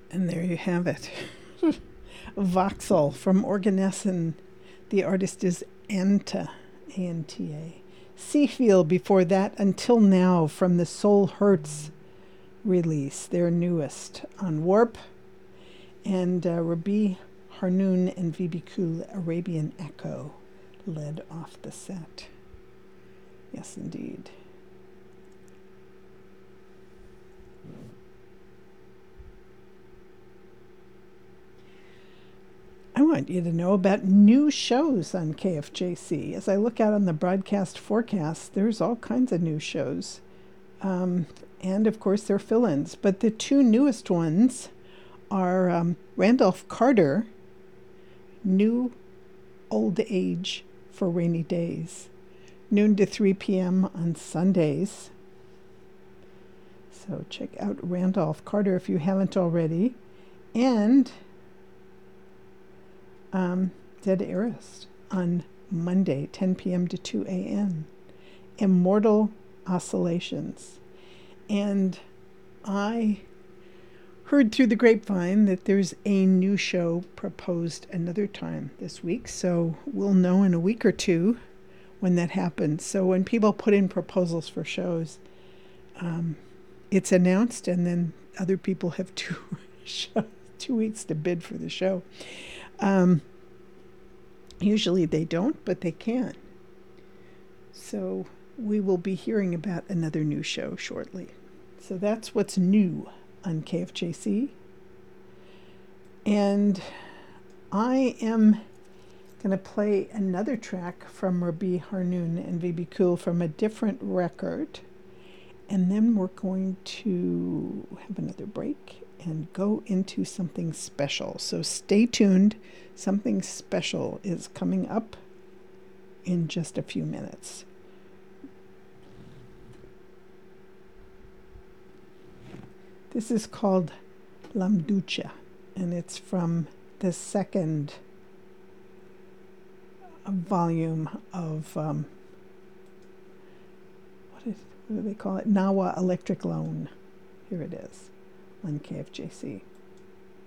And there you have it. Voxel from Organesson. The artist is Anta, A-N-T-A. Seafield before that, Until Now, from the Soul Hurts release, their newest on Warp. And Rabi Harnoun and Vibi Kul, Arabian Echo, led off the set. Yes, indeed. I want you to know about new shows on KFJC. As I look out on the broadcast forecast, there's all kinds of new shows. And of course, they're fill-ins. But the two newest ones are Randolph Carter, New Old Age for Rainy Days, noon to 3 p.m. on Sundays. So check out Randolph Carter if you haven't already. And Dead Airist on Monday, 10 p.m. to 2 a.m. Immortal Oscillations. And I heard through the grapevine that there's a new show proposed another time this week, so we'll know in a week or two when that happens. So when people put in proposals for shows, it's announced, and then other people have 2 weeks to bid for the show. Usually they don't, but they can. So we will be hearing about another new show shortly. So that's what's new on KFJC. And I am going to play another track from Rabi Harnoun and Vibi Kul from a different record. And then we're going to have another break and go into something special. So stay tuned. Something special is coming up in just a few minutes. This is called Lamducha, and it's from the second volume of, what do they call it? Nawa Electric Loan. Here it is on KFJC.